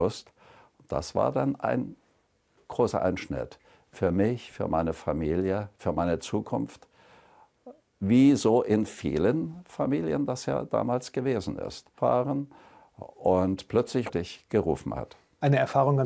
Das war dann ein großer Einschnitt für mich, für meine Familie, für meine Zukunft, wie so in vielen Familien das ja damals gewesen ist, und plötzlich gerufen hat. Eine Erfahrung